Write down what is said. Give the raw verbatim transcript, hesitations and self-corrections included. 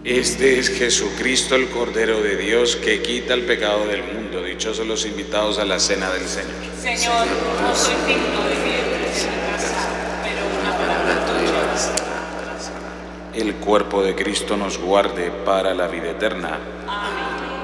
Este es Jesucristo, el Cordero de Dios, que quita el pecado del mundo. Dichosos los invitados a la cena del Señor. Señor, no soy digno de que entres en mi casa, pero una palabra tuya bastará. El cuerpo de Cristo nos guarde para la vida eterna. Amén.